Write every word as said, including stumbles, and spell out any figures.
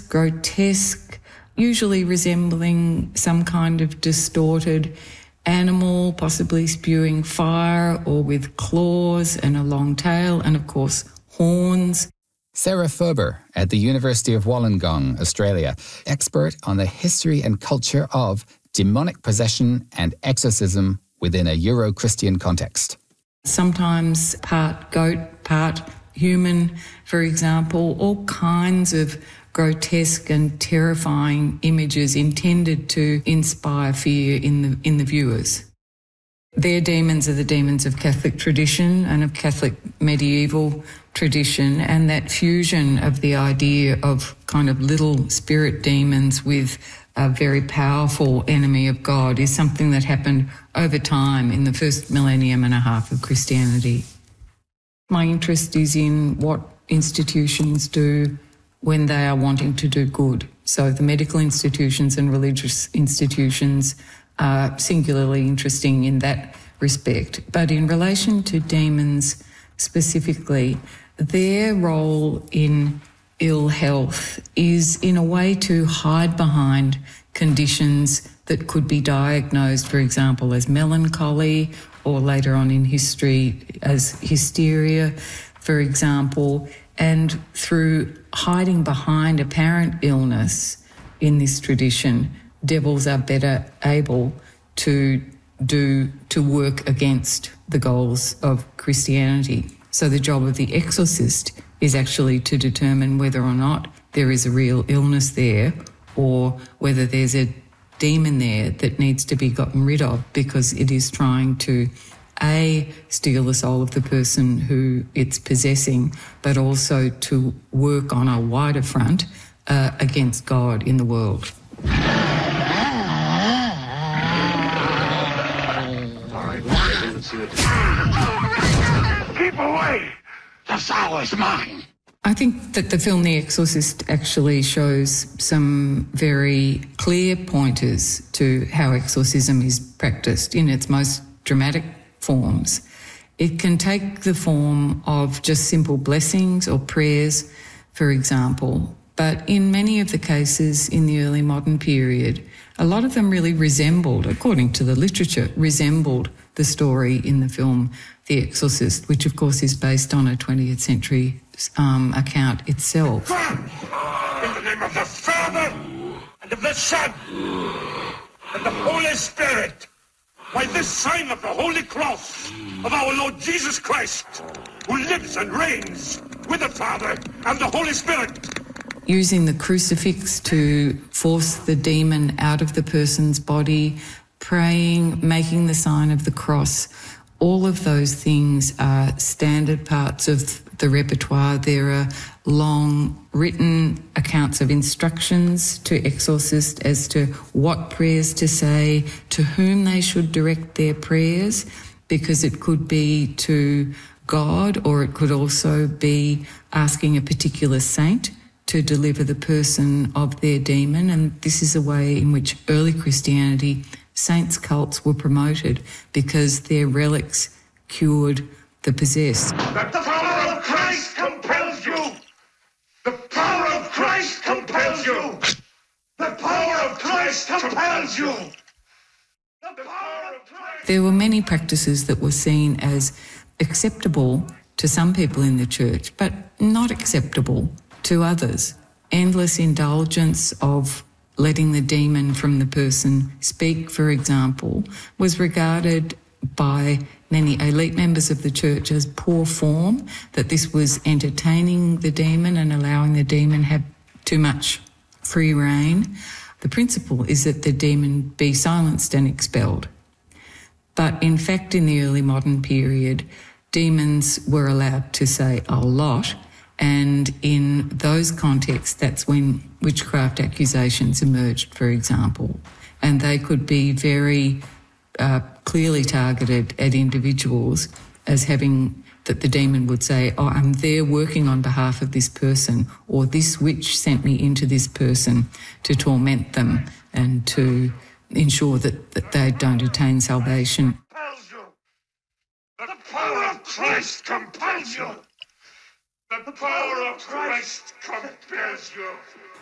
grotesque, usually resembling some kind of distorted animal, possibly spewing fire or with claws and a long tail and, of course, horns. Sarah Ferber at the University of Wollongong, Australia, expert on the history and culture of demonic possession and exorcism within a Euro-Christian context. Sometimes part goat, part human, for example, all kinds of grotesque and terrifying images intended to inspire fear in the in the viewers. Their demons are the demons of Catholic tradition and of Catholic medieval tradition, and that fusion of the idea of kind of little spirit demons with a very powerful enemy of God is something that happened over time in the first millennium and a half of Christianity. My interest is in what institutions do when they are wanting to do good. So the medical institutions and religious institutions are singularly interesting in that respect. But in relation to demons specifically, their role in ill health is in a way to hide behind conditions that could be diagnosed, for example, as melancholy or later on in history as hysteria, for example, and through hiding behind apparent illness in this tradition, devils are better able to do, to work against the goals of Christianity. So the job of the exorcist is actually to determine whether or not there is a real illness there or whether there's a demon there that needs to be gotten rid of because it is trying to, A, steal the soul of the person who it's possessing, but also to work on a wider front uh, against God in the world. Keep away! The soul is mine! I think that the film The Exorcist actually shows some very clear pointers to how exorcism is practiced in its most dramatic forms. It can take the form of just simple blessings or prayers, for example, but in many of the cases in the early modern period, a lot of them really resembled, according to the literature, resembled the story in the film The Exorcist, which of course is based on a twentieth century um, account itself. In the name of the Father, and of the Son, and the Holy Spirit, by this sign of the Holy Cross of our Lord Jesus Christ, who lives and reigns with the Father and the Holy Spirit. Using the crucifix to force the demon out of the person's body, praying, making the sign of the cross, all of those things are standard parts of the repertoire. There are long written accounts of instructions to exorcists as to what prayers to say, to whom they should direct their prayers, because it could be to God or it could also be asking a particular saint to deliver the person of their demon. And this is a way in which early Christianity, saints' cults were promoted because their relics cured the possessed. That the power of Christ compels you! The power of Christ compels you! The power of Christ compels you! The power of Christ... There were many practices that were seen as acceptable to some people in the church, but not acceptable to others. Endless indulgence of letting the demon from the person speak, for example, was regarded by many elite members of the church as poor form, that this was entertaining the demon and allowing the demon have too much free rein. The principle is that the demon be silenced and expelled. But in fact, in the early modern period, demons were allowed to say a lot, and in those contexts, that's when witchcraft accusations emerged, for example, and they could be very uh, clearly targeted at individuals as having, that the demon would say, oh, I'm there working on behalf of this person, or this witch sent me into this person to torment them and to ensure that, that they don't attain salvation. The power of Christ compels you! The power of Christ compels you!